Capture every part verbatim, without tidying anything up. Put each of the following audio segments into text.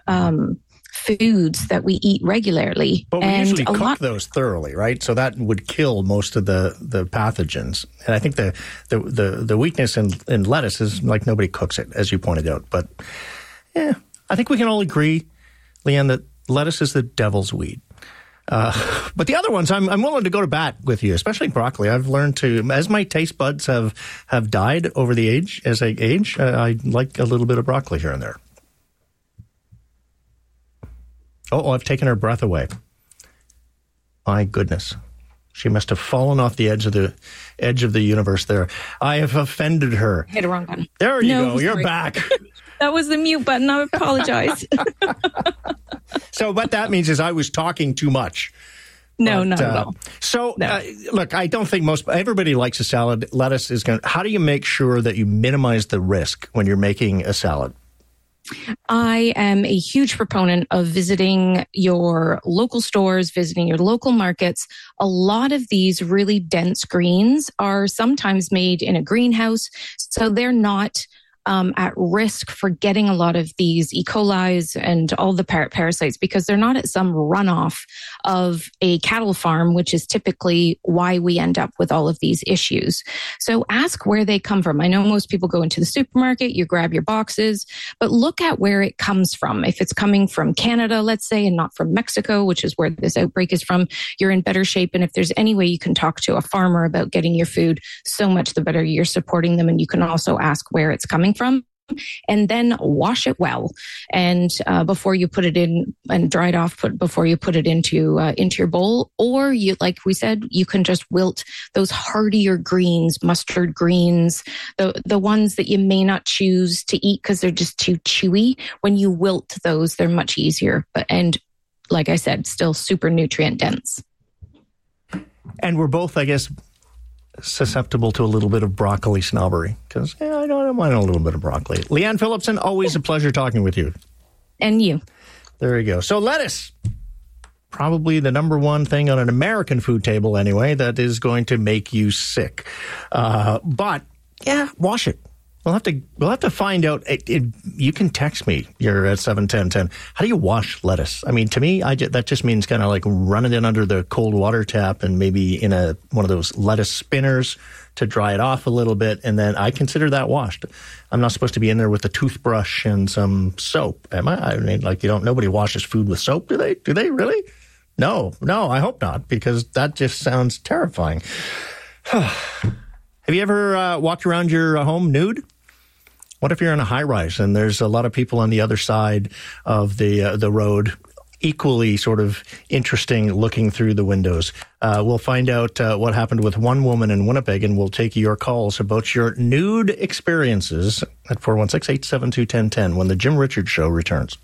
um, foods that we eat regularly. But we and usually a cook lot- those thoroughly, right? So that would kill most of the, the pathogens. And I think the the, the, the weakness in, in lettuce is like nobody cooks it, as you pointed out. But yeah, I think we can all agree, Leanne, that lettuce is the devil's weed. Uh, but the other ones, I'm, I'm willing to go to bat with you, especially broccoli. I've learned to, as my taste buds have, have died over the age, as I age, uh, I like a little bit of broccoli here and there. Oh, I've taken her breath away. My goodness. She must have fallen off the edge of the edge of the universe there. I have offended her. Hit a wrong button. There you No, go. You're sorry. back. That was the mute button. I apologize. So what that means is I was talking too much. No, But, not at uh, all. So, No. uh, look, I don't think most, everybody likes a salad. Lettuce is going to, how do you make sure that you minimize the risk when you're making a salad? I am a huge proponent of visiting your local stores, visiting your local markets. A lot of these really dense greens are sometimes made in a greenhouse, so they're not Um, at risk for getting a lot of these E. coli's and all the par- parasites because they're not at some runoff of a cattle farm, which is typically why we end up with all of these issues. So ask where they come from. I know most people go into the supermarket, you grab your boxes, but look at where it comes from. If it's coming from Canada, let's say, and not from Mexico, which is where this outbreak is from, you're in better shape. And if there's any way you can talk to a farmer about getting your food, so much the better. You're supporting them, and you can also ask where it's coming from. And then wash it well, and uh, before you put it in and dry it off, put before you put it into uh, into your bowl. Or you, like we said, you can just wilt those hardier greens, mustard greens, the the ones that you may not choose to eat because they're just too chewy. When you wilt those, they're much easier. But and like I said, still super nutrient dense. And we're both, I guess, susceptible to a little bit of broccoli snobbery because yeah, I don't mind a little bit of broccoli. Leanne Phillipson, always a pleasure talking with you. And you. There you go. So lettuce, probably the number one thing on an American food table anyway, that is going to make you sick. Uh, but yeah, wash it. We'll have to, we'll have to find out. It, it, you can text me. You're at seven ten ten. How do you wash lettuce? I mean, to me, I just, that just means kind of like run it in under the cold water tap and maybe in a one of those lettuce spinners to dry it off a little bit. And then I consider that washed. I'm not supposed to be in there with a toothbrush and some soap, am I? I mean, like you don't, nobody washes food with soap, do they? Do they really? No, no, I hope not, because that just sounds terrifying. Have you ever uh, walked around your uh, home nude? What if you're in a high rise and there's a lot of people on the other side of the uh, the road, equally sort of interesting looking through the windows? Uh, we'll find out uh, what happened with one woman in Winnipeg, and we'll take your calls about your nude experiences at four one six, eight seven two, one zero one zero when the Jim Richards Show returns.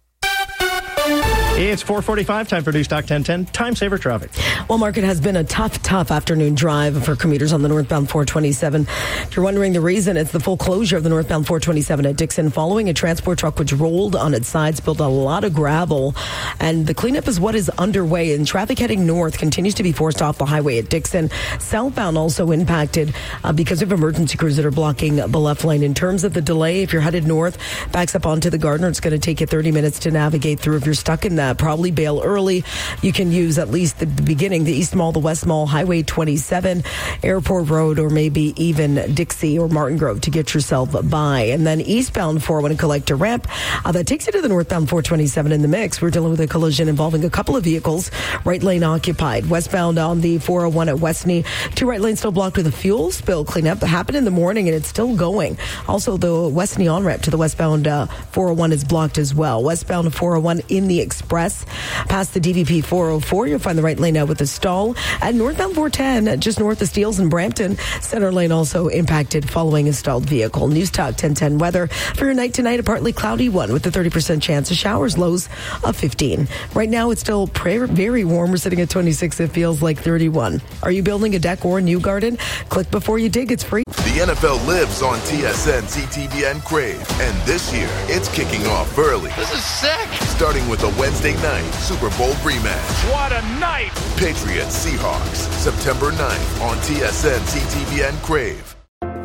It's four forty-five, time for Newstalk ten ten, Time Saver Traffic. Well, Mark, it has been a tough, tough afternoon drive for commuters on the northbound four twenty-seven. If you're wondering the reason, it's the full closure of the northbound four twenty-seven at Dixon following a transport truck which rolled on its side, spilled a lot of gravel, and the cleanup is what is underway, and traffic heading north continues to be forced off the highway at Dixon. Southbound also impacted uh, because of emergency crews that are blocking the left lane. In terms of the delay, if you're headed north, backs up onto the Gardner, it's going to take you thirty minutes to navigate through. If you're stuck in that, probably bail early. You can use at least the beginning, the East Mall, the West Mall, Highway twenty-seven, Airport Road, or maybe even Dixie or Martin Grove to get yourself by. And then eastbound four oh one Collector Ramp, uh, that takes you to the northbound four twenty-seven in the mix. We're dealing with a collision involving a couple of vehicles, right lane occupied. Westbound on the four oh one at Westney, two right lanes still blocked with a fuel spill cleanup that happened in the morning, and it's still going. Also, the Westney on-ramp to the westbound uh, four oh one is blocked as well. Westbound four oh one in the Express, past the D V P four oh four, you'll find the right lane out with a stall. And northbound four ten, just north of Steeles and Brampton, center lane also impacted following a stalled vehicle. News Talk ten ten weather for your night tonight, a partly cloudy one with a thirty percent chance of showers, lows of fifteen. Right now, it's still very warm. We're sitting at twenty-six. It feels like thirty-one. Are you building a deck or a new garden? Click before you dig. It's free. The N F L lives on T S N, C T V N Crave. And this year, it's kicking off early. This is sick. Starting with a Wednesday night Super Bowl rematch. What a night. Patriots Seahawks, September ninth on T S N, C T V N Crave.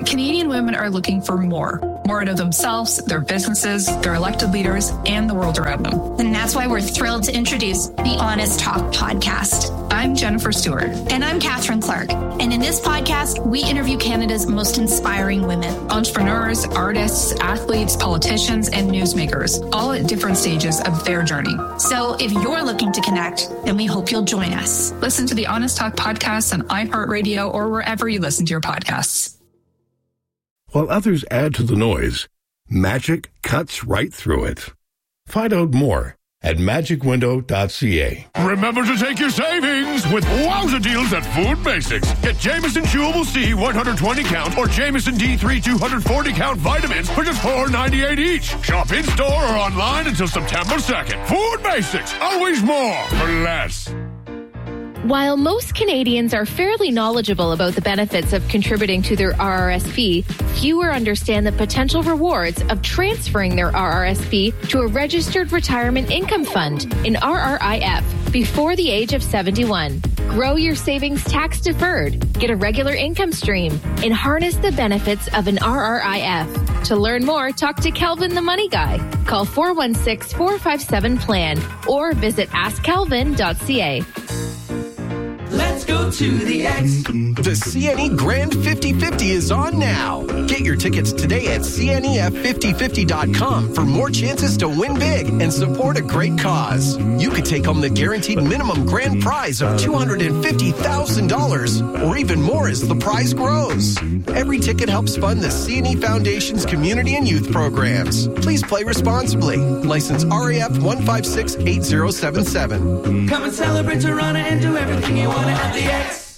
Canadian women are looking for more. More out of themselves, their businesses, their elected leaders, and the world around them. And that's why we're thrilled to introduce the Honest Talk podcast. I'm Jennifer Stewart. And I'm Catherine Clark. And in this podcast, we interview Canada's most inspiring women. Entrepreneurs, artists, athletes, politicians, and newsmakers, all at different stages of their journey. So if you're looking to connect, then we hope you'll join us. Listen to the Honest Talk podcast on iHeartRadio or wherever you listen to your podcasts. While others add to the noise, Magic cuts right through it. Find out more at magic window dot c a. Remember to take your savings with wowza deals at Food Basics. Get Jameson Chewable C one hundred twenty count or Jameson D three two hundred forty count vitamins for just four ninety-eight each. Shop in store or online until September second. Food Basics, always more for less. While most Canadians are fairly knowledgeable about the benefits of contributing to their R R S P, fewer understand the potential rewards of transferring their R R S P to a registered retirement income fund, an R R I F, before the age of seventy-one. Grow your savings tax deferred, get a regular income stream, and harness the benefits of an R R I F. To learn more, talk to Kelvin the Money Guy. Call four one six, four five seven, P L A N or visit ask kelvin dot c a. Let's go to the X. The C N E Grand fifty fifty is on now. Get your tickets today at C N E F fifty fifty dot com for more chances to win big and support a great cause. You could take home the guaranteed minimum grand prize of two hundred fifty thousand dollars or even more as the prize grows. Every ticket helps fund the C N E Foundation's community and youth programs. Please play responsibly. License R A F one five six eight zero seven seven. Come and celebrate Toronto and do everything you want at the X.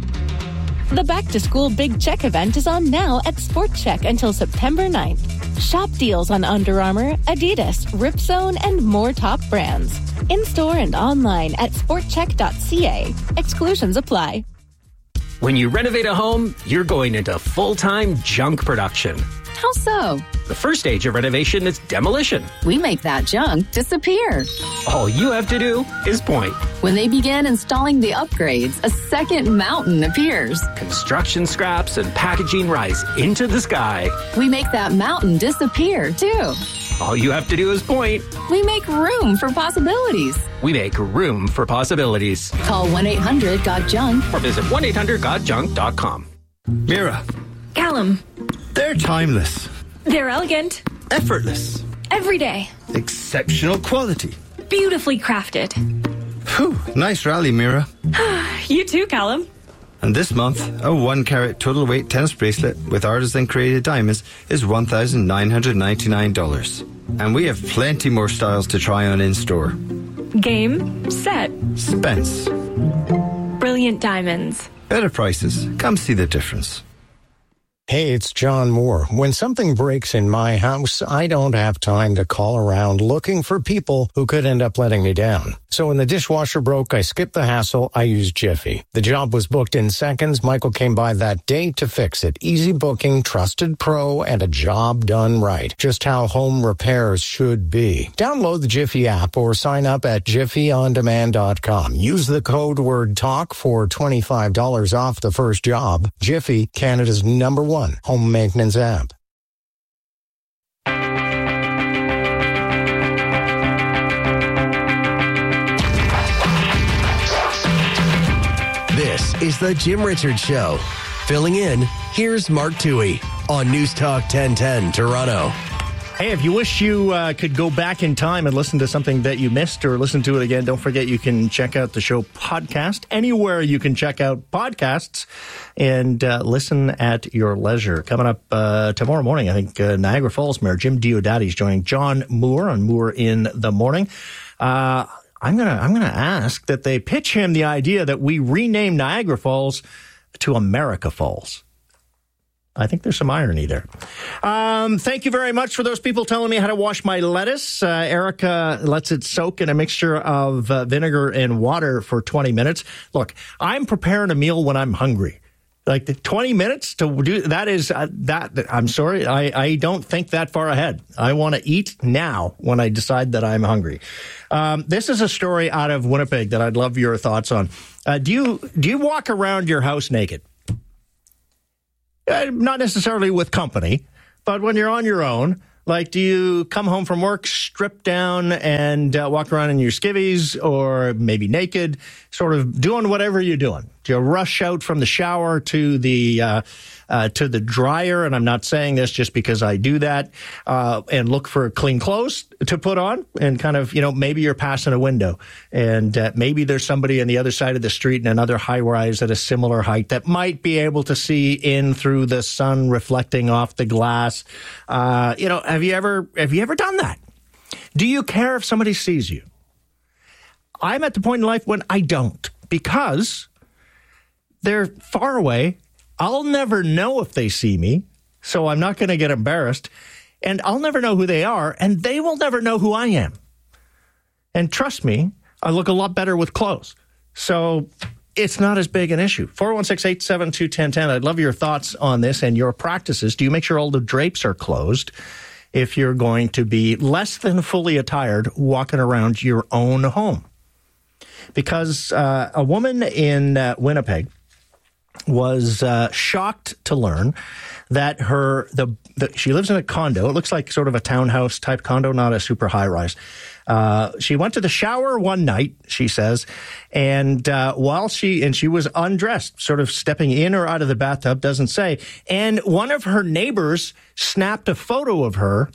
The Back to School Big Check event is on now at Sport Check until September ninth. Shop deals on Under Armour, Adidas, Ripzone, and more top brands. In-store and online at sport check dot c a. Exclusions apply. When you renovate a home, you're going into full-time junk production. How so? The first stage of renovation is demolition. We make that junk disappear. All you have to do is point. When they begin installing the upgrades, a second mountain appears. Construction scraps and packaging rise into the sky. We make that mountain disappear, too. All you have to do is point. We make room for possibilities. We make room for possibilities. Call one eight hundred got junk or visit one eight hundred got junk dot com. Mira. Callum. They're timeless. They're elegant. Effortless. Every day. Exceptional quality. Beautifully crafted. Whew, nice rally, Mira. You too, Callum. And this month, a one-carat total weight tennis bracelet with artisan-created diamonds is one thousand nine hundred ninety-nine dollars. And we have plenty more styles to try on in-store. Game, set, Spence. Brilliant diamonds. Better prices. Come see the difference. Hey, it's John Moore. When something breaks in my house, I don't have time to call around looking for people who could end up letting me down. So when the dishwasher broke, I skipped the hassle. I used Jiffy. The job was booked in seconds. Michael came by that day to fix it. Easy booking, trusted pro, and a job done right. Just how home repairs should be. Download the Jiffy app or sign up at jiffy on demand dot com. Use the code word TALK for twenty-five dollars off the first job. Jiffy, Canada's number one home maintenance app. This is the Jim Richards Show. Filling in, here's Mark Toohey on News Talk ten ten Toronto. Hey, if you wish you uh, could go back in time and listen to something that you missed or listen to it again, don't forget you can check out the show podcast anywhere you can check out podcasts and uh, listen at your leisure. Coming up uh, tomorrow morning, I think uh, Niagara Falls Mayor Jim Diodati is joining John Moore on Moore in the Morning. Uh, I'm gonna I'm gonna ask that they pitch him the idea that we rename Niagara Falls to America Falls. I think there's some irony there. Um, thank you very much for those people telling me how to wash my lettuce. Uh, Erica lets it soak in a mixture of uh, vinegar and water for twenty minutes. Look, I'm preparing a meal when I'm hungry. Like the twenty minutes to do that is uh, that. I'm sorry, I, I don't think that far ahead. I want to eat now when I decide that I'm hungry. Um, this is a story out of Winnipeg that I'd love your thoughts on. Uh, do you do you walk around your house naked? Uh, not necessarily with company, but when you're on your own. Like, do you come home from work, strip down, and uh, walk around in your skivvies, or maybe naked, sort of doing whatever you're doing? Do you rush out from the shower to the uh, uh, to the dryer? And I'm not saying this just because I do that, uh, and look for clean clothes to put on, and kind of, you know, maybe you're passing a window, and uh, maybe there's somebody on the other side of the street in another high rise at a similar height that might be able to see in through the sun reflecting off the glass. Uh, you know, have you ever have you ever done that? Do you care if somebody sees you? I'm at the point in life when I don't, because they're far away. I'll never know if they see me, so I'm not going to get embarrassed. And I'll never know who they are, and they will never know who I am. And trust me, I look a lot better with clothes. So it's not as big an issue. four one six, eight seven two, one zero one zero. I'd love your thoughts on this and your practices. Do you make sure all the drapes are closed if you're going to be less than fully attired walking around your own home? Because uh, a woman in uh, Winnipeg was uh, shocked to learn that her the, the she lives in a condo. It looks like sort of a townhouse type condo, not a super high rise. Uh, she went to the shower one night, she says, and uh, while she and she was undressed, sort of stepping in or out of the bathtub, doesn't say. And one of her neighbors snapped a photo of her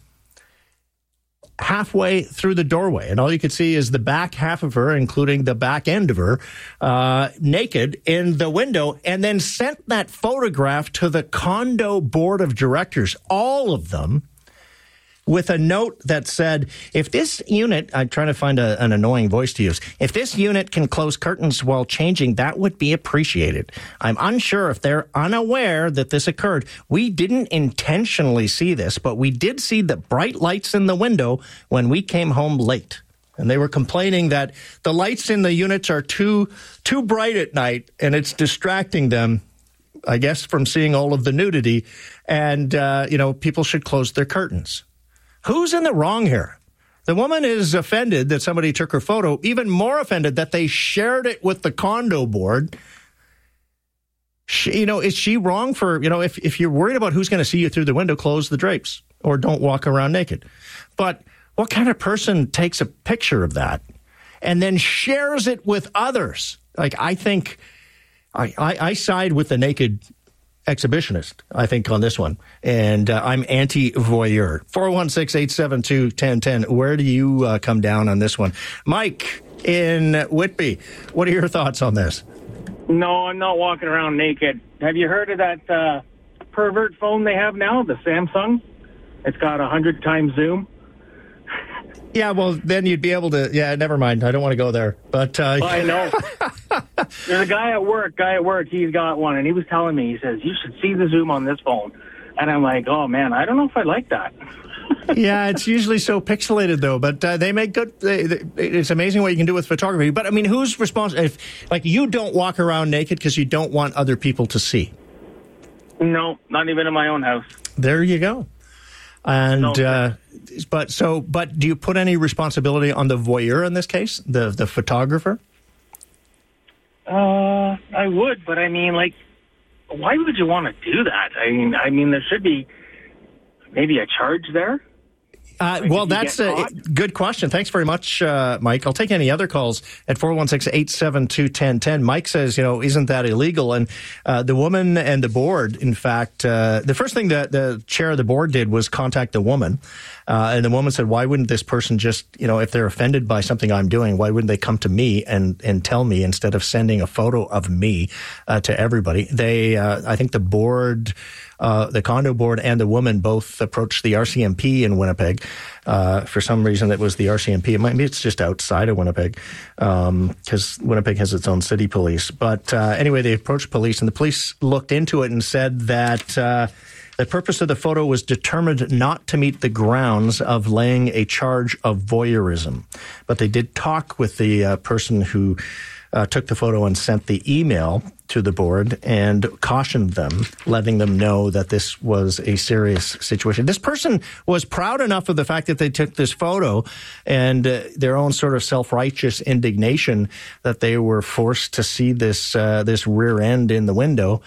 halfway through the doorway, and all you could see is the back half of her, including the back end of her, uh, naked in the window, and then sent that photograph to the condo board of directors, all of them, with a note that said, if this unit, I'm trying to find a, an annoying voice to use, if this unit can close curtains while changing, that would be appreciated. I'm unsure if they're unaware that this occurred. We didn't intentionally see this, but we did see the bright lights in the window when we came home late. And they were complaining that the lights in the units are too too bright at night, and it's distracting them, I guess, from seeing all of the nudity. And, uh, you know, people should close their curtains. Who's in the wrong here? The woman is offended that somebody took her photo, even more offended that they shared it with the condo board. She, you know, is she wrong for, you know, if, if you're worried about who's going to see you through the window, close the drapes or don't walk around naked. But what kind of person takes a picture of that and then shares it with others? Like, I think I, I, I side with the naked exhibitionist, I think, on this one. And uh, I'm anti-voyeur. four one six, eight seven two, one zero one zero. Where do you uh, come down on this one? Mike in Whitby, what are your thoughts on this? No, I'm not walking around naked. Have you heard of that uh, pervert phone they have now, the Samsung? It's got one hundred times zoom. Yeah, well, then you'd be able to, yeah, never mind. I don't want to go there. But uh, well, I know. There's a guy at work, guy at work, he's got one, and he was telling me, he says, you should see the zoom on this phone. And I'm like, oh, man, I don't know if I like that. Yeah, it's usually so pixelated, though. But uh, they make good, they, they, it's amazing what you can do with photography. But, I mean, who's responsible? If, like, you don't walk around naked because you don't want other people to see. No, not even in my own house. There you go. And, no, uh, but so, but do you put any responsibility on the voyeur in this case, the the photographer? Uh, I would, but I mean, like, why would you want to do that? I mean, I mean, there should be maybe a charge there. Uh, like well, that's a good question. Thanks very much, uh, Mike. I'll take any other calls at four one six, eight seven two, one zero one zero. Mike says, you know, isn't that illegal? And uh, the woman and the board, in fact, uh, the first thing that the chair of the board did was contact the woman. Uh, and the woman said, why wouldn't this person just, you know, if they're offended by something I'm doing, why wouldn't they come to me and, and tell me instead of sending a photo of me uh, to everybody? They, uh, I think the board, uh, the condo board and the woman both approached the R C M P in Winnipeg. Uh, for some reason, it was the R C M P. It might be it's just outside of Winnipeg because um, Winnipeg has its own city police. But uh, anyway, they approached police, and the police looked into it and said that uh, the purpose of the photo was determined not to meet the grounds of laying a charge of voyeurism. But they did talk with the uh, person who uh, took the photo and sent the email to the board and cautioned them, letting them know that this was a serious situation. This person was proud enough of the fact that they took this photo and uh, their own sort of self-righteous indignation that they were forced to see this uh, this rear end in the window.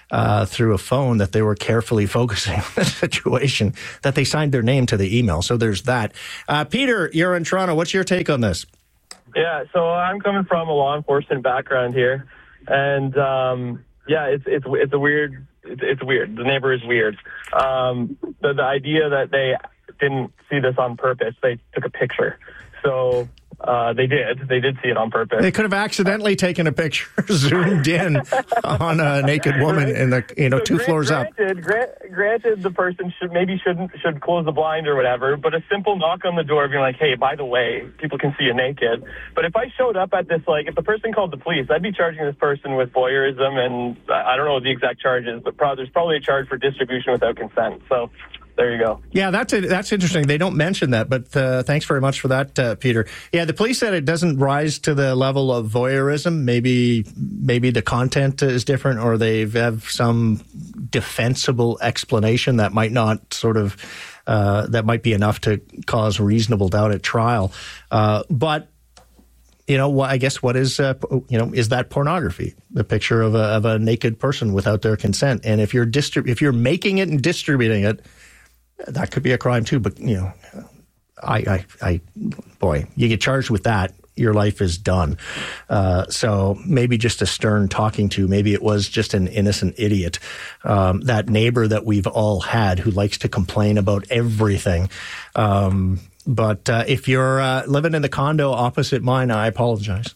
uh, through a phone that they were carefully focusing on the situation, that they signed their name to the email. So there's that. Uh, Peter, you're in Toronto. What's your take on this? Yeah, so I'm coming from a law enforcement background here, and um, yeah, it's it's it's a weird. It's, it's weird. The neighbor is weird. Um, the the idea that they didn't see this on purpose, they took a picture. So uh, they did. They did see it on purpose. They could have accidentally taken a picture, zoomed in on a naked woman right? in the you know so two grant, floors granted, up. Grant, granted, the person should maybe shouldn't should close the blind or whatever. But a simple knock on the door, being like, "Hey, by the way, people can see you naked." But if I showed up at this, like, if the person called the police, I'd be charging this person with voyeurism, and I don't know what the exact charge is, but probably, there's probably a charge for distribution without consent. So. There you go. Yeah, that's a, that's interesting. They don't mention that, but uh, thanks very much for that, uh, Peter. Yeah, the police said it doesn't rise to the level of voyeurism. Maybe maybe the content is different, or they have some defensible explanation that might not sort of uh, that might be enough to cause reasonable doubt at trial. Uh, but you know, I guess what is uh, you know is that pornography? The picture of a of a naked person without their consent, and if you're distrib- if you're making it and distributing it, that could be a crime too. But, you know, I, I, I, boy, you get charged with that, your life is done. Uh, so maybe just a stern talking to, maybe it was just an innocent idiot. Um, that neighbor that we've all had who likes to complain about everything. Um, but uh, if you're uh, living in the condo opposite mine, I apologize.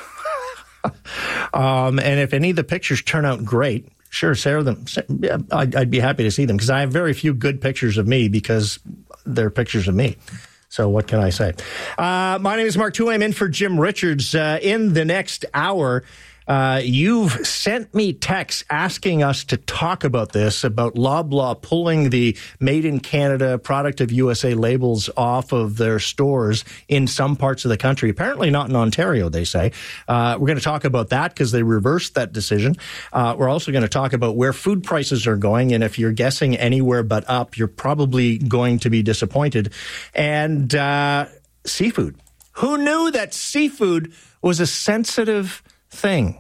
um, and if any of the pictures turn out great, sure, share them. Yeah, I'd, I'd be happy to see them, because I have very few good pictures of me because they're pictures of me. So what can I say? Uh, my name is Mark Two. I'm in for Jim Richards. Uh, in the next hour, uh, you've sent me texts asking us to talk about this, about Loblaw pulling the Made in Canada, Product of U S A labels off of their stores in some parts of the country. Apparently not in Ontario, they say. Uh, we're going to talk about that because they reversed that decision. Uh, we're also going to talk about where food prices are going. And if you're guessing anywhere but up, you're probably going to be disappointed. And uh, seafood. Who knew that seafood was a sensitive thing?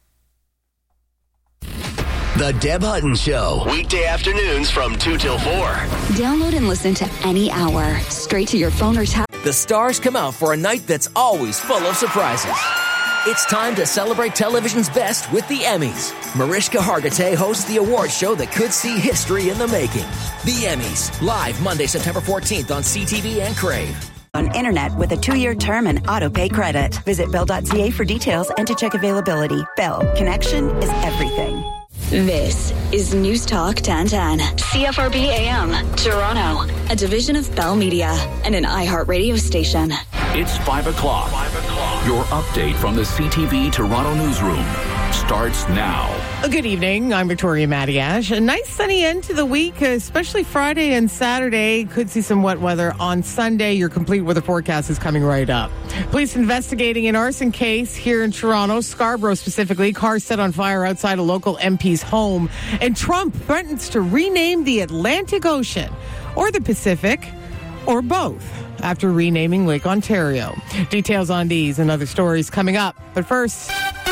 The Deb Hutton Show. Weekday afternoons from two till four. Download and listen to any hour, straight to your phone or tablet. The stars come out for a night that's always full of surprises. It's time to celebrate television's best with the Emmys. Mariska Hargitay hosts the award show that could see history in the making. The Emmys, live Monday, September fourteenth on C T V and Crave. On internet with a two-year term and auto-pay credit. Visit bell dot c a for details and to check availability. Bell. Connection is everything. This is News Talk ten ten. C F R B A M, Toronto. A division of Bell Media and an iHeart radio station. It's five o'clock. five o'clock. Your update from the C T V Toronto newsroom starts now. Good evening. I'm Victoria Matiash. A nice sunny end to the week, especially Friday and Saturday. Could see some wet weather on Sunday. Your complete weather forecast is coming right up. Police investigating an arson case here in Toronto, Scarborough specifically. Cars set on fire outside a local M P's home. And Trump threatens to rename the Atlantic Ocean or the Pacific or both after renaming Lake Ontario. Details on these and other stories coming up. But first,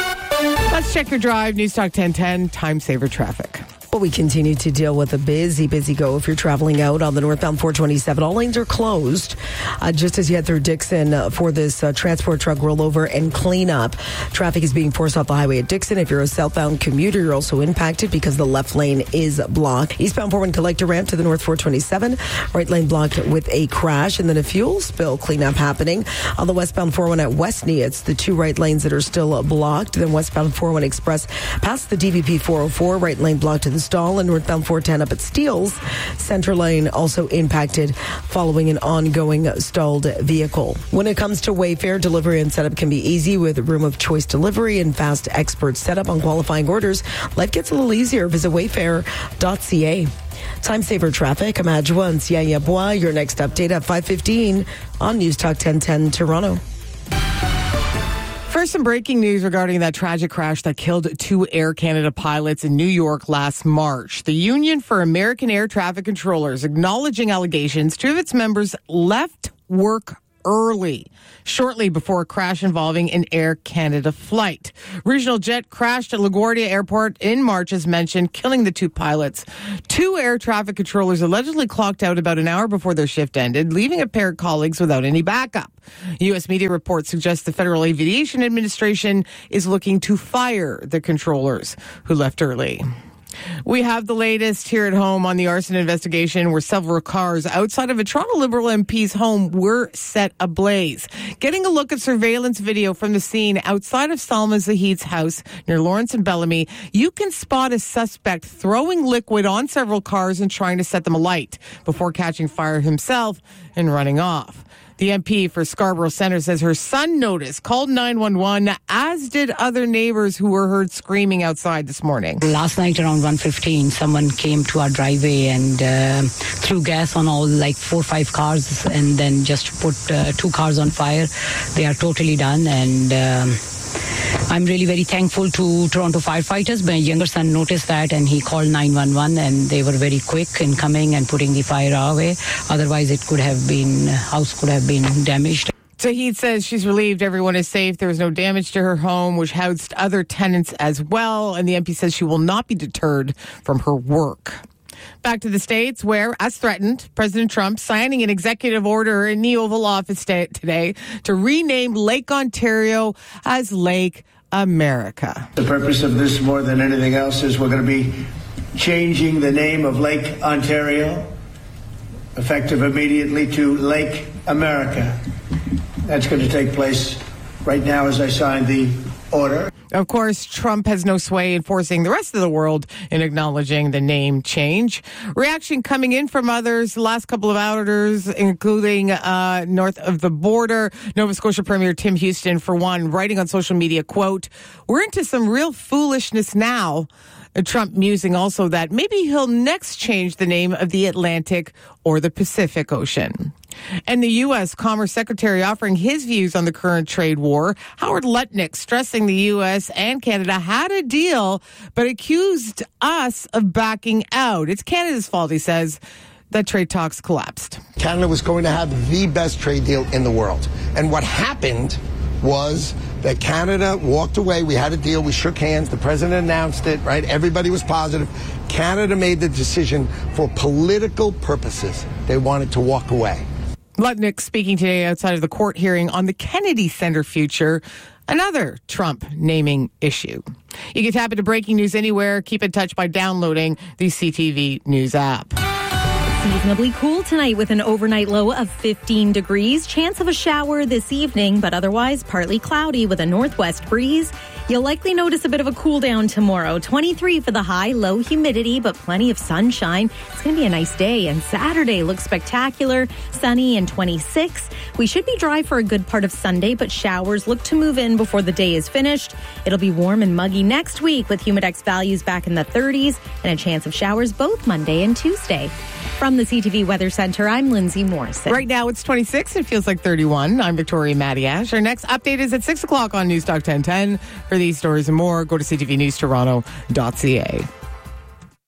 let's check your drive. News Talk ten ten, time saver traffic. Well, we continue to deal with a busy, busy go if you're traveling out on the northbound four twenty-seven. All lanes are closed uh, just as you head through Dixon uh, for this uh, transport truck rollover and cleanup. Traffic is being forced off the highway at Dixon. If you're a southbound commuter, you're also impacted because the left lane is blocked. Eastbound four one collector ramp to the north four twenty-seven. Right lane blocked with a crash and then a fuel spill cleanup happening. On the westbound four one at Westney, it's the two right lanes that are still blocked. Then westbound four one Express past the D V P four oh four. Right lane blocked to the stall, and northbound four ten up at Steeles. Center lane also impacted following an ongoing stalled vehicle. When it comes to Wayfair, delivery and setup can be easy with room of choice delivery and fast expert setup on qualifying orders. Life gets a little easier. Visit wayfair dot c a. Time saver traffic. I'm Adjoa and Siaya Bois. Your next update at five fifteen on News Talk ten ten Toronto. First, some breaking news regarding that tragic crash that killed two Air Canada pilots in New York last March. The Union for American Air Traffic Controllers acknowledging allegations two of its members left work early, shortly before a crash involving an Air Canada flight. Regional jet crashed at LaGuardia Airport in March, as mentioned, killing the two pilots. Two air traffic controllers allegedly clocked out about an hour before their shift ended, leaving a pair of colleagues without any backup. U S media reports suggest the Federal Aviation Administration is looking to fire the controllers who left early. We have the latest here at home on the arson investigation, where several cars outside of a Toronto Liberal M P's home were set ablaze. Getting a look at surveillance video from the scene outside of Salma Zahid's house near Lawrence and Bellamy, you can spot a suspect throwing liquid on several cars and trying to set them alight before catching fire himself and running off. The M P for Scarborough Centre says her son noticed, called nine one one, as did other neighbours who were heard screaming outside this morning. Last night around one fifteen, someone came to our driveway and uh, threw gas on all like four or five cars and then just put uh, two cars on fire. They are totally done, and um, I'm really very thankful to Toronto firefighters. My younger son noticed that and he called nine one one, and they were very quick in coming and putting the fire away. Otherwise, it could have been, house could have been damaged. Zahid says she's relieved everyone is safe. There was no damage to her home, which housed other tenants as well. And the M P says she will not be deterred from her work. Back to the States, where, as threatened, President Trump signing an executive order in the Oval Office today to rename Lake Ontario as Lake America. The purpose of this, more than anything else, is we're going to be changing the name of Lake Ontario, effective immediately, to Lake America. That's going to take place right now as I sign the order. Of course, Trump has no sway in forcing the rest of the world in acknowledging the name change. Reaction coming in from others the last couple of hours, including uh, north of the border. Nova Scotia Premier Tim Houston, for one, writing on social media, quote, "We're into some real foolishness now." Trump musing also that maybe he'll next change the name of the Atlantic or the Pacific Ocean. And the U S Commerce Secretary offering his views on the current trade war. Howard Lutnick stressing the U S and Canada had a deal, but accused us of backing out. It's Canada's fault, he says, that trade talks collapsed. Canada was going to have the best trade deal in the world. And what happened was that Canada walked away. We had a deal. We shook hands. The president announced it, right? Everybody was positive. Canada made the decision for political purposes. They wanted to walk away. Lutnick speaking today outside of the court hearing on the Kennedy Center future, another Trump naming issue. You can tap into breaking news anywhere. Keep in touch by downloading the C T V News app. Seasonably cool tonight with an overnight low of fifteen degrees. Chance of a shower this evening, but otherwise partly cloudy with a northwest breeze. You'll likely notice a bit of a cool down tomorrow. twenty-three for the high, low humidity, but plenty of sunshine. It's going to be a nice day. And Saturday looks spectacular, sunny and twenty-six. We should be dry for a good part of Sunday, but showers look to move in before the day is finished. It'll be warm and muggy next week with Humidex values back in the thirties and a chance of showers both Monday and Tuesday. From the C T V Weather Center, I'm Lindsay Morrison. Right now it's twenty-six. It feels like thirty-one. I'm Victoria Matiash. Our next update is at six o'clock on Newstalk ten ten. For these stories and more, go to c t v news toronto dot c a.